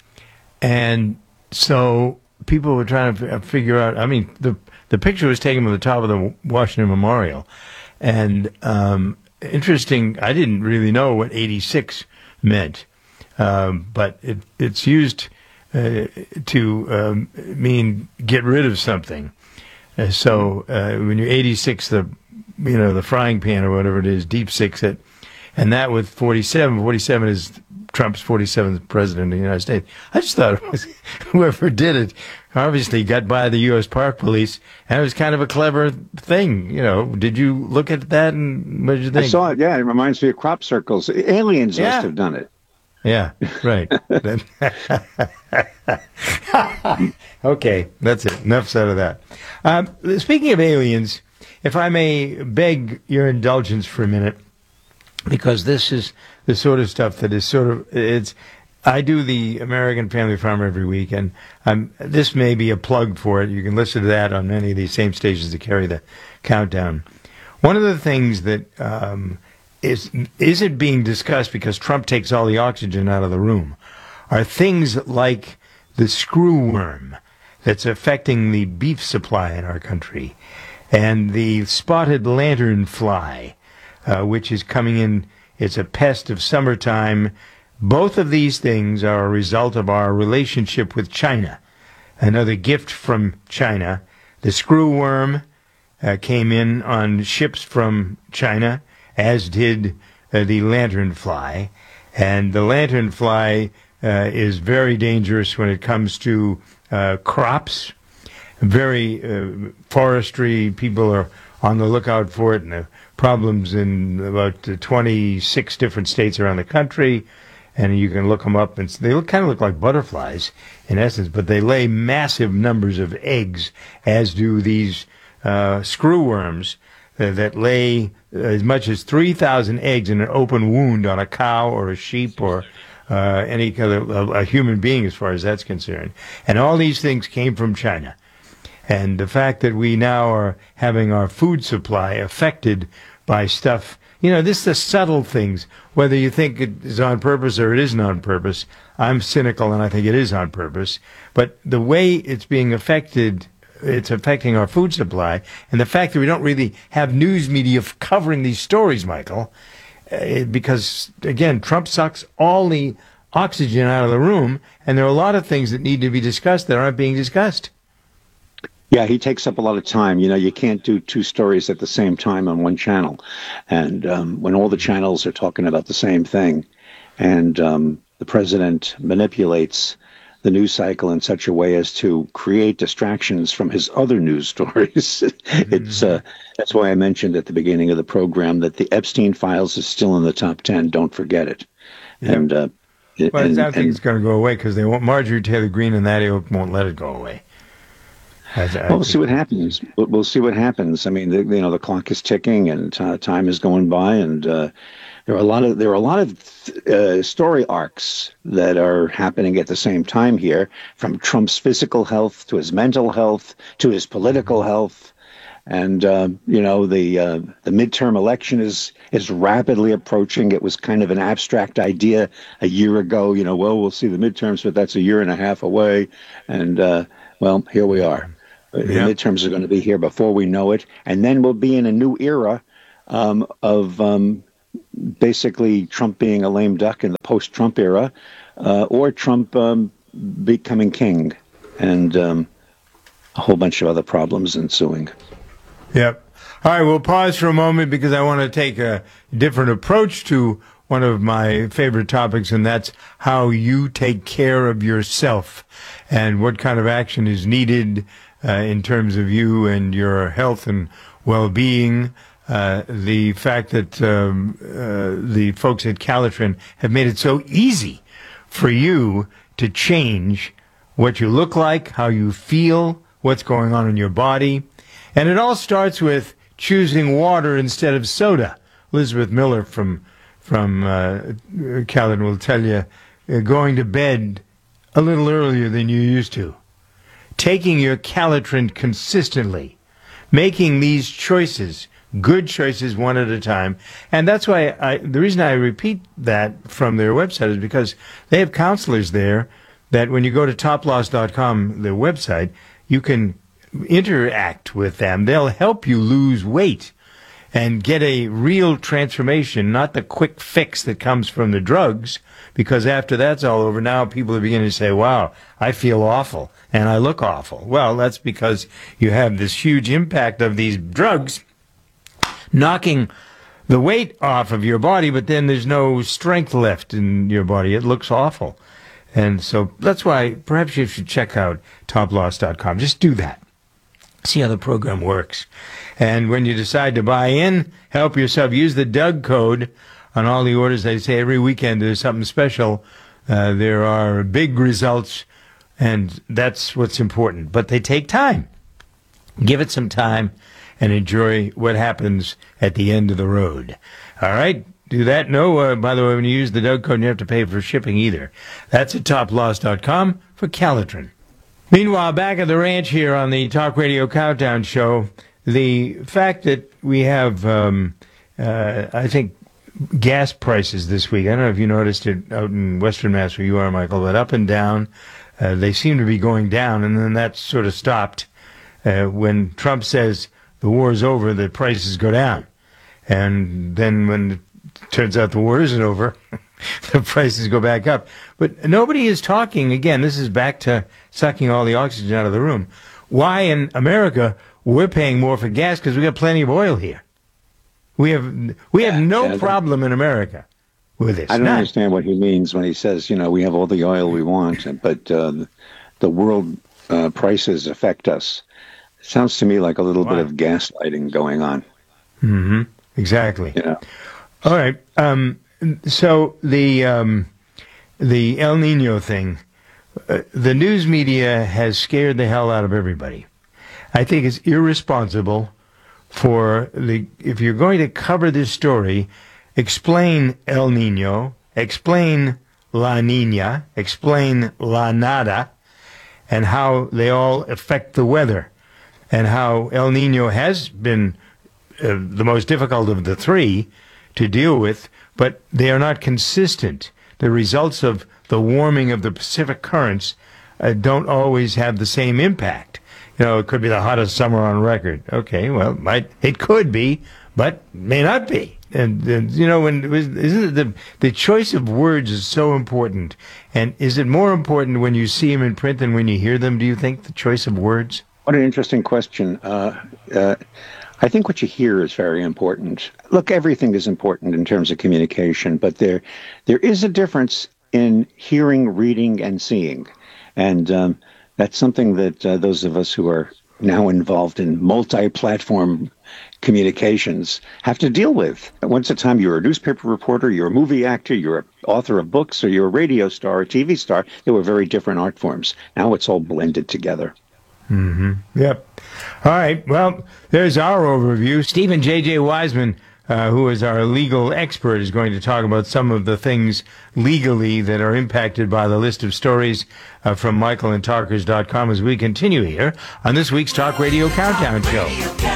And so people were trying to f- figure out, I mean, the, the picture was taken from the top of the Washington Memorial. And um interesting, I didn't really know what eighty-six meant, um, but it, it's used uh, to um, mean get rid of something. Uh, so uh, when you're eighty-six, the you know the frying pan or whatever it is, deep six it, and that with forty-seven, forty-seven is Trump's forty-seventh president of the United States. I just thought it was whoever did it obviously got by the U S Park Police, and it was kind of a clever thing. You know, did you look at that and what did you think? I saw it, yeah. It reminds me of crop circles. Aliens yeah. must have done it. Yeah, right. Okay, that's it. Enough said of that. Um, speaking of aliens, if I may beg your indulgence for a minute, because this is the sort of stuff that is sort of, it's, I do the American Family Farm every week, and um, this may be a plug for it. You can listen to that on many of these same stations that carry the countdown. One of the things that um, is, isn't being discussed because Trump takes all the oxygen out of the room are things like the screw worm that's affecting the beef supply in our country, and the spotted lantern fly, uh, which is coming in. It's a pest of summertime. Both of these things are a result of our relationship with China. Another gift from China. The screw worm uh, came in on ships from China, as did uh, the lanternfly. And the lanternfly uh, is very dangerous when it comes to uh, crops. Very uh, forestry, people are on the lookout for it, and the problems in about uh, twenty-six different states around the country. And you can look them up, and they look, kind of look like butterflies in essence, but they lay massive numbers of eggs, as do these uh, screw worms uh, that lay as much as three thousand eggs in an open wound on a cow or a sheep or uh, any other a, a human being, as far as that's concerned. And all these things came from China. And the fact that we now are having our food supply affected by stuff. You know, this is the subtle things, whether you think it is on purpose or it isn't on purpose. I'm cynical, and I think it is on purpose. But the way it's being affected, it's affecting our food supply. And the fact that we don't really have news media covering these stories, Michael, uh, because, again, Trump sucks all the oxygen out of the room, and there are a lot of things that need to be discussed that aren't being discussed. Yeah, he takes up a lot of time. You know, you can't do two stories at the same time on one channel. And um, when all the channels are talking about the same thing, and um, the president manipulates the news cycle in such a way as to create distractions from his other news stories. Mm-hmm. It's uh, that's why I mentioned at the beginning of the program that the Epstein files is still in the top ten. Don't forget it. Yep. And uh, well, and, I don't think and, it's going to go away because they won't. Marjorie Taylor Greene and that ilk won't let it go away. I, I well, we'll see what happens. We'll, we'll see what happens. I mean, the, you know, the clock is ticking and uh, time is going by, and uh, there are a lot of there are a lot of uh, story arcs that are happening at the same time here, from Trump's physical health to his mental health to his political health. And, uh, you know, the uh, the midterm election is is rapidly approaching. It was kind of an abstract idea a year ago. You know, well, we'll see the midterms, but that's a year and a half away. And, uh, well, here we are. The Yep. midterms are going to be here before we know it. And then we'll be in a new era um, of um, basically Trump being a lame duck in the post-Trump era, uh, or Trump um, becoming king, and um, a whole bunch of other problems ensuing. Yep. All right, we'll pause for a moment because I want to take a different approach to one of my favorite topics, and that's how you take care of yourself and what kind of action is needed uh, in terms of you and your health and well-being. Uh, the fact that um, uh, the folks at Calitrin have made it so easy for you to change what you look like, how you feel, what's going on in your body. And it all starts with choosing water instead of soda. Elizabeth Miller from from uh, Calitrin will tell you, uh, going to bed a little earlier than you used to, taking your Calitrin consistently, making these choices, good choices one at a time. And that's why I, the reason I repeat that from their website is because they have counselors there that when you go to top loss dot com, their website, you can interact with them. They'll help you lose weight and get a real transformation, not the quick fix that comes from the drugs, because after that's all over, now people are beginning to say, wow, I feel awful and I look awful. Well, that's because you have this huge impact of these drugs knocking the weight off of your body, but then there's no strength left in your body. It looks awful. And so that's why perhaps you should check out top loss dot com. Just do that. See how the program works. And when you decide to buy in, help yourself. Use the Doug code on all the orders. They say every weekend there's something special. Uh, there are big results, and that's what's important. But they take time. Give it some time and enjoy what happens at the end of the road. All right? Do that. No, uh, by the way, when you use the Doug code, you don't have to pay for shipping either. That's at top loss dot com for Calitrin. Meanwhile, back at the ranch here on the Talk Radio Countdown Show, the fact that we have, um, uh, I think, gas prices this week, I don't know if you noticed it out in Western Mass where you are, Michael, but up and down, uh, they seem to be going down, and then that sort of stopped. Uh, when Trump says the war is over, the prices go down. And then when it turns out the war isn't over, the prices go back up. But nobody is talking, again, this is back to sucking all the oxygen out of the room. Why in America we're paying more for gas? Because we got plenty of oil here. We have we have no yeah, problem in America with this. I don't None. understand what he means when he says, you know, we have all the oil we want, but uh, the world uh, prices affect us. Sounds to me like a little Wow. bit of gaslighting going on. Mm-hmm. Exactly. Yeah. All right. Um, so the um, the El Nino thing, uh, the news media has scared the hell out of everybody. I think it's irresponsible for the if you're going to cover this story, explain El Nino, explain La Nina, explain La Nada, and how they all affect the weather, and how El Nino has been uh, the most difficult of the three to deal with, but they are not consistent. The results of the warming of the Pacific currents uh, don't always have the same impact. You know, it could be the hottest summer on record. Okay, well, it might it could be, but may not be. And, and you know, when isn't it the the choice of words is so important? And is it more important when you see them in print than when you hear them? Do you think the choice of words? What an interesting question. Uh, uh, I think what you hear is very important. Look, everything is important in terms of communication, but there there is a difference in hearing, reading, and seeing. And um, that's something that uh, those of us who are now involved in multi-platform communications have to deal with. Once upon a time, you're a newspaper reporter, you're a movie actor, you're an author of books, or you're a radio star, a T V star. They were very different art forms. Now it's all blended together. Mm-hmm. Yep. All right. Well, there's our overview. Stephen J J. Wiseman uh, who is our legal expert, is going to talk about some of the things legally that are impacted by the list of stories uh, from Michael and Talkers dot com as we continue here on this week's Talk Radio Countdown Show.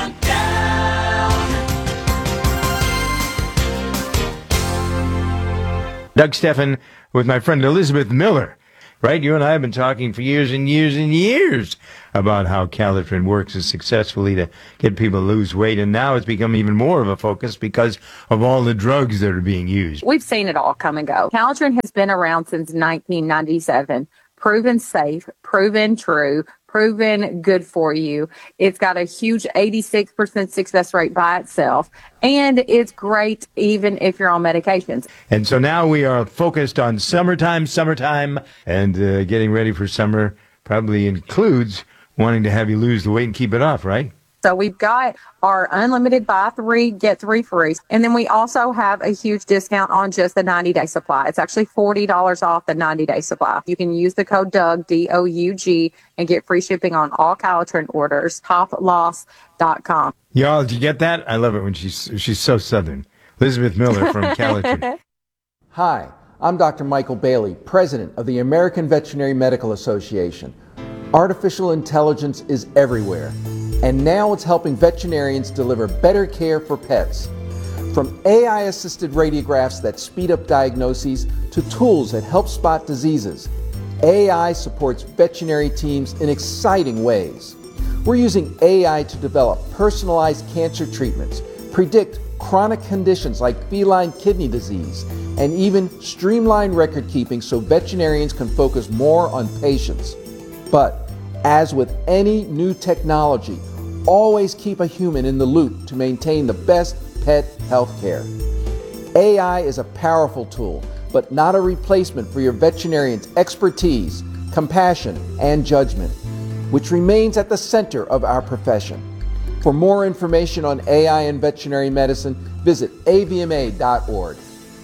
Doug Stephan with my friend Elizabeth Miller. Right? You and I have been talking for years and years and years about how Calitrin works as successfully to get people to lose weight. And now it's become even more of a focus because of all the drugs that are being used. We've seen it all come and go. Calitrin has been around since nineteen ninety-seven. Proven safe, proven true, proven good for you. It's got a huge eighty-six percent success rate by itself, and it's great even if you're on medications. And so now we are focused on summertime, summertime, and uh, getting ready for summer probably includes wanting to have you lose the weight and keep it off, right? So we've got our unlimited buy three, get three free. And then we also have a huge discount on just the ninety-day supply. It's actually forty dollars off the ninety-day supply. You can use the code Doug, D O U G, and get free shipping on all Calitrin orders, top loss dot com. Y'all, did you get that? I love it when she's she's so Southern. Elizabeth Miller from Calitrin. Hi, I'm Doctor Michael Bailey, President of the American Veterinary Medical Association. Artificial intelligence is everywhere, and now it's helping veterinarians deliver better care for pets. From A I-assisted radiographs that speed up diagnoses to tools that help spot diseases, A I supports veterinary teams in exciting ways. We're using A I to develop personalized cancer treatments, predict chronic conditions like feline kidney disease, and even streamline record keeping so veterinarians can focus more on patients. But as with any new technology, always keep a human in the loop to maintain the best pet health care. A I is a powerful tool, but not a replacement for your veterinarian's expertise, compassion, and judgment, which remains at the center of our profession. For more information on A I and veterinary medicine, visit A V M A dot org.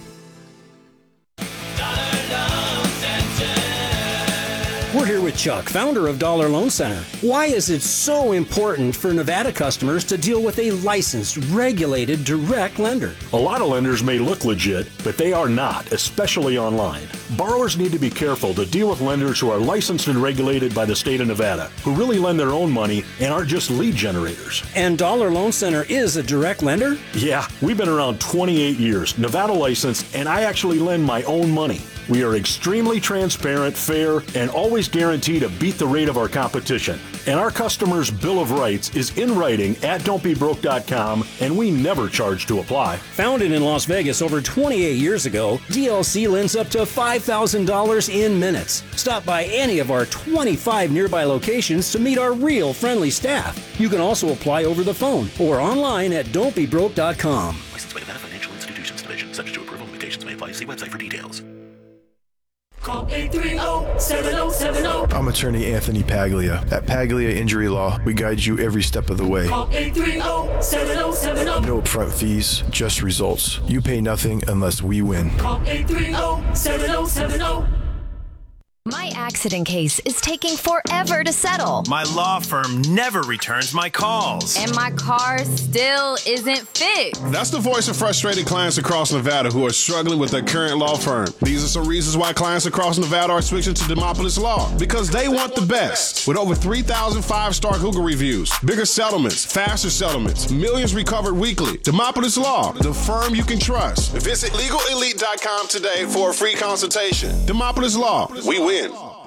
We're here with Chuck, founder of Dollar Loan Center. Why is it so important for Nevada customers to deal with a licensed, regulated, direct lender? A lot of lenders may look legit, but they are not, especially online. Borrowers need to be careful to deal with lenders who are licensed and regulated by the state of Nevada, who really lend their own money and aren't just lead generators. And Dollar Loan Center is a direct lender? Yeah, we've been around twenty-eight years, Nevada licensed, and I actually lend my own money. We are extremely transparent, fair, and always guarantee to beat the rate of our competition. And our customers' Bill of Rights is in writing at don't be broke dot com, and we never charge to apply. Founded in Las Vegas over twenty-eight years ago, D L C lends up to five thousand dollars in minutes. Stop by any of our twenty-five nearby locations to meet our real friendly staff. You can also apply over the phone or online at don't be broke dot com. Licensed by Nevada Financial Institutions Division. Subject to approval. Limitations may apply. See website for details. Call eight three zero, seven zero seven zero. I'm attorney Anthony Paglia. At Paglia Injury Law, we guide you every step of the way. Call eight three zero, seven zero seven zero. No upfront fees, just results. You pay nothing unless we win. Call eight three zero, seven zero seven zero. My accident case is taking forever to settle. My law firm never returns my calls. And my car still isn't fixed. That's the voice of frustrated clients across Nevada who are struggling with their current law firm. These are some reasons why clients across Nevada are switching to Demopolis Law. Because they want the best. With over three thousand five-star Google reviews, bigger settlements, faster settlements, millions recovered weekly. Demopolis Law, the firm you can trust. Visit legal elite dot com today for a free consultation. Demopolis Law, we win.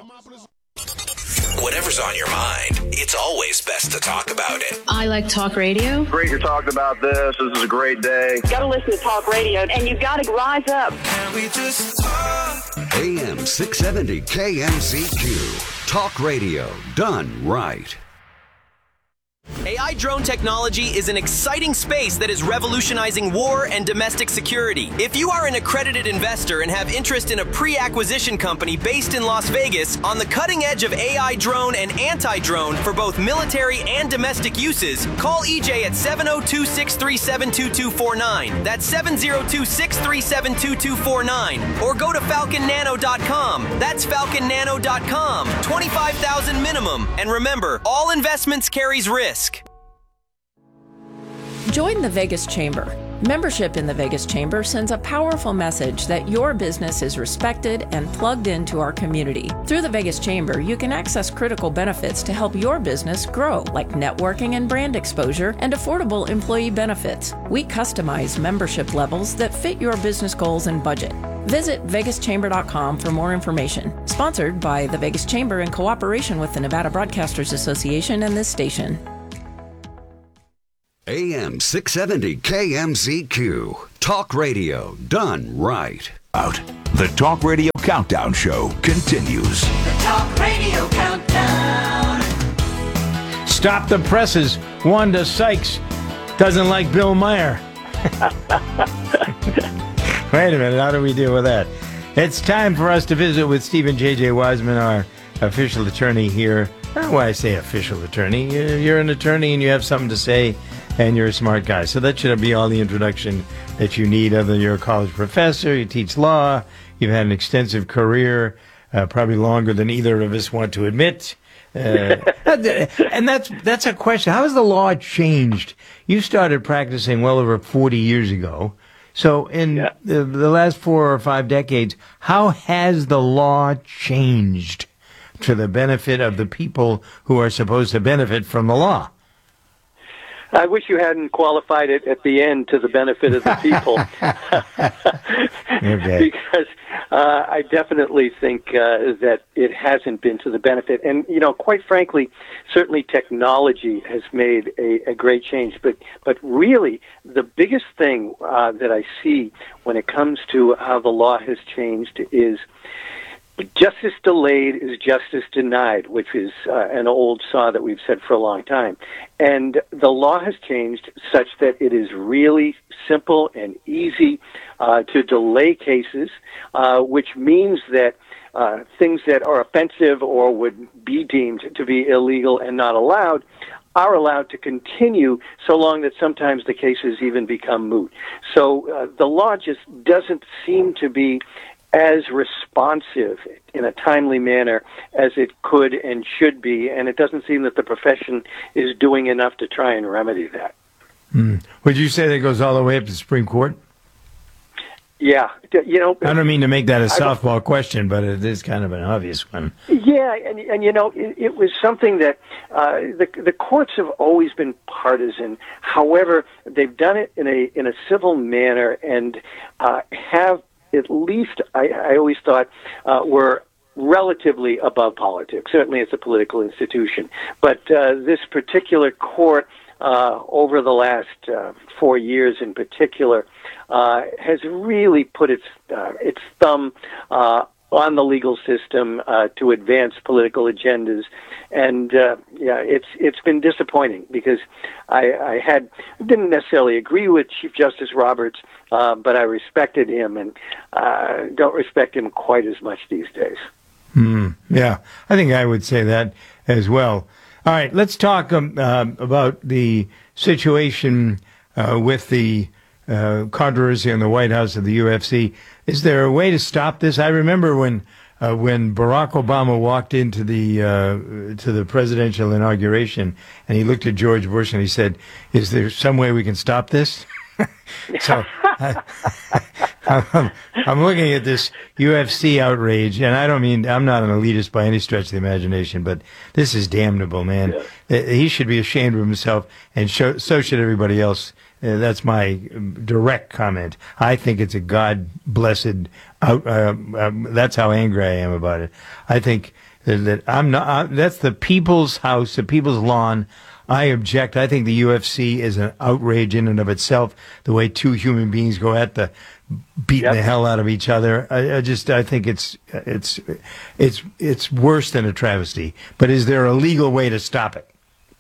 Whatever's on your mind, it's always best to talk about it. I like talk radio. Great to talk about this. This is a great day. You gotta listen to talk radio, and you gotta rise up. Can we just talk? A M six seventy K M C Q. Talk radio done right. A I drone technology is an exciting space that is revolutionizing war and domestic security. If you are an accredited investor and have interest in a pre-acquisition company based in Las Vegas on the cutting edge of A I drone and anti-drone for both military and domestic uses, call E J at seven oh two, six three seven, two two four nine. That's seven oh two, six three seven, two two four nine. Or go to falcon nano dot com. That's falcon nano dot com. twenty-five thousand minimum. And remember, all investments carries risk. Join the Vegas Chamber. Membership in the Vegas Chamber sends a powerful message that your business is respected and plugged into our community. Through the Vegas Chamber, you can access critical benefits to help your business grow, like networking and brand exposure and affordable employee benefits. We customize membership levels that fit your business goals and budget. Visit vegas chamber dot com for more information. Sponsored by the Vegas Chamber in cooperation with the Nevada Broadcasters Association and this station. A M six seventy K M Z Q. Talk radio done right. Out. The Talk Radio Countdown Show continues. The Talk Radio Countdown. Stop the presses. Wanda Sykes doesn't like Bill Maher. Wait a minute. How do we deal with that? It's time for us to visit with Stephen J J. Wiseman, our official attorney here. Not why I say official attorney. You're an attorney and you have something to say, and you're a smart guy. So that should be all the introduction that you need. Other than you're a college professor, you teach law, you've had an extensive career, uh, probably longer than either of us want to admit. Uh, and that's that's a question. How has the law changed? You started practicing well over forty years ago. So in yeah. the, the last four or five decades, how has the law changed to the benefit of the people who are supposed to benefit from the law? I wish you hadn't qualified it at the end to the benefit of the people. Okay. Because uh, I definitely think uh, that it hasn't been to the benefit. And, you know, quite frankly, certainly technology has made a, a great change. But, but really, the biggest thing uh, that I see when it comes to how the law has changed is justice delayed is justice denied, which is uh, an old saw that we've said for a long time. And the law has changed such that it is really simple and easy uh, to delay cases, uh, which means that uh, things that are offensive or would be deemed to be illegal and not allowed are allowed to continue so long that sometimes the cases even become moot. So uh, the law just doesn't seem to be as responsive in a timely manner as it could and should be, and it doesn't seem that the profession is doing enough to try and remedy that. Hmm. Would you say that goes all the way up to the Supreme Court? Yeah. You know, I don't mean to make that a softball question, but it is kind of an obvious one. Yeah, and, and you know, it, it was something that uh, the the courts have always been partisan. However, they've done it in a in a civil manner and uh, have at least, I, I always thought, uh, were relatively above politics. Certainly it's a political institution. But uh, this particular court, uh, over the last uh, four years in particular, uh, has really put its uh, its thumb uh, on the legal system uh, to advance political agendas. And uh, yeah, it's it's been disappointing because I, I had didn't necessarily agree with Chief Justice Roberts, uh, but I respected him and uh, don't respect him quite as much these days. Hmm. Yeah, I think I would say that as well. All right, let's talk um, uh, about the situation uh, with the uh, controversy in the White House of the U F C. Is there a way to stop this? I remember when uh, when Barack Obama walked into the uh, to the presidential inauguration, and he looked at George Bush and he said, "Is there some way we can stop this?" So I, I'm, I'm looking at this U F C outrage, and I don't mean I'm not an elitist by any stretch of the imagination, but this is damnable, man. Yeah. He should be ashamed of himself, and show, so should everybody else. Uh, that's my direct comment. I think it's a God-blessed out. Uh, um, that's how angry I am about it. I think that, that I'm not. Uh, that's the people's house, the people's lawn. I object. I think the U F C is an outrage in and of itself. The way two human beings go at the beating yep. the hell out of each other. I, I just, I think it's, it's, it's, it's worse than a travesty. But is there a legal way to stop it?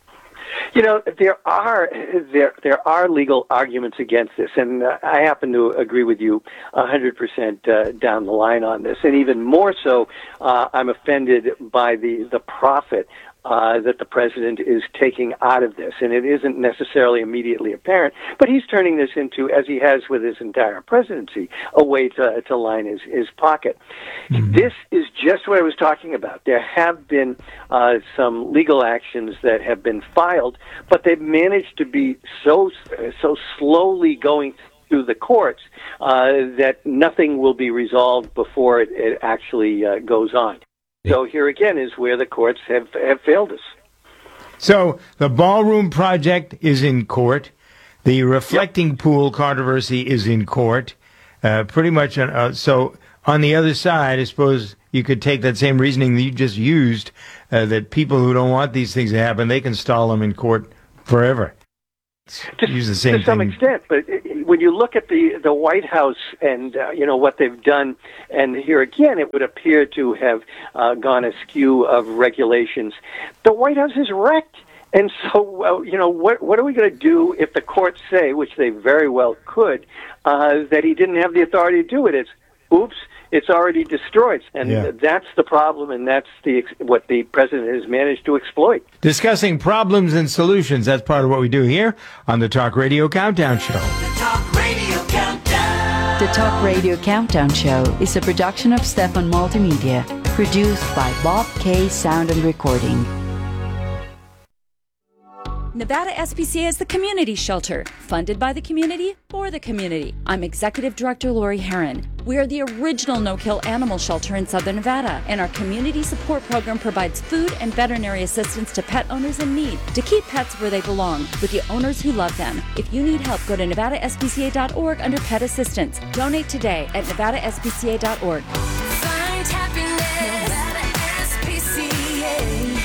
You know, there are there there are legal arguments against this, and uh, I happen to agree with you one hundred percent uh, down the line on this. And even more so, uh, I'm offended by the, the profit uh, that the president is taking out of this. And it isn't necessarily immediately apparent, but he's turning this into, as he has with his entire presidency, a way to, to line his, his pocket. Mm-hmm. This is just what I was talking about. There have been uh, some legal actions that have been filed, but they've managed to be so so slowly going through the courts, uh, that nothing will be resolved before it, it actually uh, goes on. So here again is where the courts have, have failed us. So the ballroom project is in court. The reflecting yep. pool controversy is in court. Uh, pretty much. Uh, so on the other side, I suppose you could take that same reasoning that you just used, uh, that people who don't want these things to happen, they can stall them in court forever. To, Use the same to some thing. extent, but when you look at the, the White House and uh, you know what they've done, and here again it would appear to have uh, gone askew of regulations. The White House is wrecked, and so uh, you know what what are we going to do if the courts say, which they very well could, uh, that he didn't have the authority to do it? It's oops. It's already destroyed, and yeah. that's the problem, and that's the what the president has managed to exploit. Discussing problems and solutions, that's part of what we do here on the Talk Radio Countdown Show. The Talk Radio Countdown. The Talk Radio Countdown Show is a production of Stefan Multimedia, produced by Bob K. Sound and Recording. Nevada S P C A is the community shelter, funded by the community for the community. I'm Executive Director Lori Herron. We are the original no-kill animal shelter in Southern Nevada, and our community support program provides food and veterinary assistance to pet owners in need to keep pets where they belong, with the owners who love them. If you need help, go to nevada s p c a dot org under Pet Assistance. Donate today at nevada s p c a dot org. Find happiness, Nevada S P C A.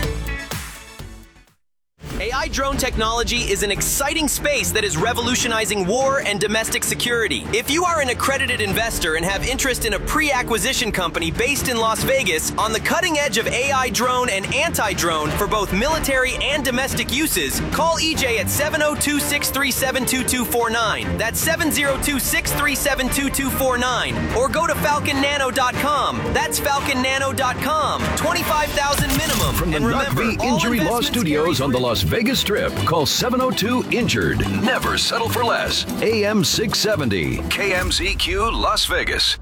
A I drone technology is an exciting space that is revolutionizing war and domestic security. If you are an accredited investor and have interest in a pre-acquisition company based in Las Vegas on the cutting edge of A I drone and anti-drone for both military and domestic uses, call E J at seven oh two, six three seven, two two four nine. That's seven oh two, six three seven, two two four nine. Or go to falcon nano dot com. That's falcon nano dot com. twenty-five thousand minimum. From the and remember, Nut V Injury Law Studios on the Las Vegas Strip, call seven oh two injured. Never settle for less. A M six seventy, K M Z Q, Las Vegas.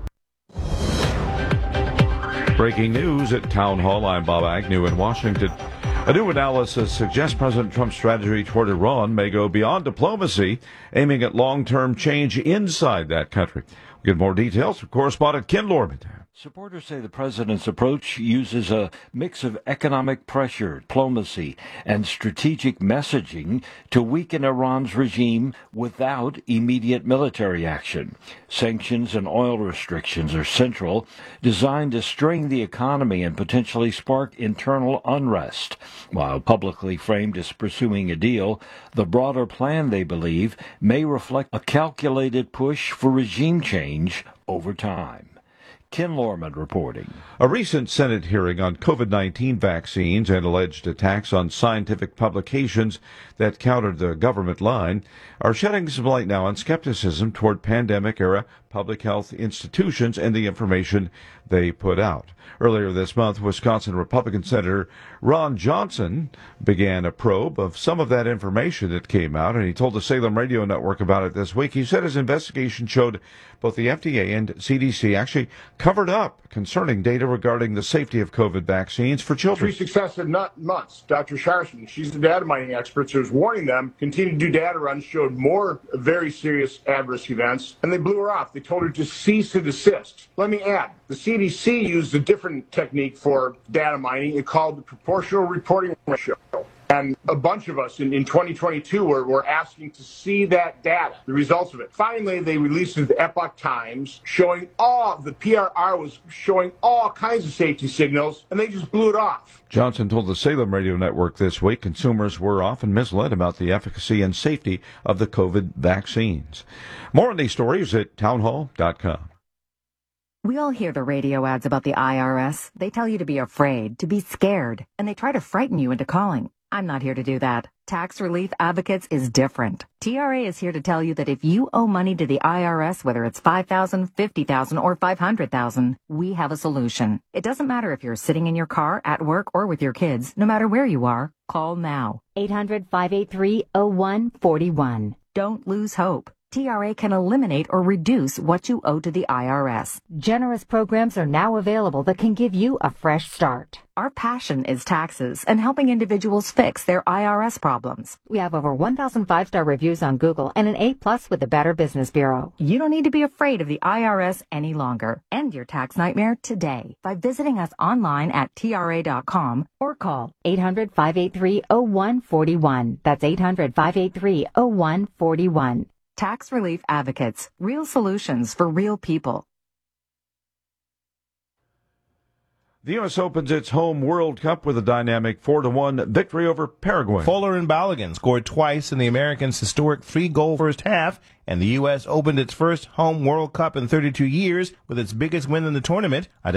Breaking news at Town Hall. I'm Bob Agnew in Washington. A new analysis suggests President Trump's strategy toward Iran may go beyond diplomacy, aiming at long-term change inside that country. We'll get more details from correspondent Ken Lorman. Supporters say the president's approach uses a mix of economic pressure, diplomacy, and strategic messaging to weaken Iran's regime without immediate military action. Sanctions and oil restrictions are central, designed to strain the economy and potentially spark internal unrest. While publicly framed as pursuing a deal, the broader plan, they believe, may reflect a calculated push for regime change over time. Ken Lorman reporting. A recent Senate hearing on COVID nineteen vaccines and alleged attacks on scientific publications that countered the government line are shedding some light now on skepticism toward pandemic-era public health institutions and the information they put out. Earlier this month, Wisconsin Republican Senator Ron Johnson began a probe of some of that information that came out, and he told the Salem Radio Network about it this week. He said his investigation showed both the F D A and C D C actually covered up concerning data regarding the safety of COVID vaccines for children. Three successive months. Doctor Sharson, she's the data mining expert, so was warning them, continued to do data runs, showed more very serious adverse events, and they blew her off. They told her to cease and desist. Let me add, the C D C used a different technique for data mining. It called the proportional reporting ratio. And a bunch of us in, in twenty twenty-two were, were asking to see that data, the results of it. Finally, they released it to the Epoch Times, showing all, the P R R was showing all kinds of safety signals, and they just blew it off. Johnson told the Salem Radio Network this week consumers were often misled about the efficacy and safety of the COVID vaccines. More on these stories at townhall dot com. We all hear the radio ads about the I R S. They tell you to be afraid, to be scared, and they try to frighten you into calling. I'm not here to do that. Tax Relief Advocates is different. T R A is here to tell you that if you owe money to the I R S, whether it's five thousand dollars, fifty thousand dollars, or five hundred thousand dollars, we have a solution. It doesn't matter if you're sitting in your car, at work, or with your kids. No matter where you are, call now. eight hundred, five eight three, oh one four one. Don't lose hope. T R A can eliminate or reduce what you owe to the I R S. Generous programs are now available that can give you a fresh start. Our passion is taxes and helping individuals fix their I R S problems. We have over one thousand five-star reviews on Google and an A plus with the Better Business Bureau. You don't need to be afraid of the I R S any longer. End your tax nightmare today by visiting us online at T R A dot com or call eight hundred, five eight three, oh one four one. That's eight hundred, five eight three, oh one four one. Tax Relief Advocates. Real solutions for real people. The U S opens its home World Cup with a dynamic four to one victory over Paraguay. Fuller and Balogun scored twice in the Americans' historic three-goal first half, and the U S opened its first home World Cup in thirty-two years with its biggest win in the tournament.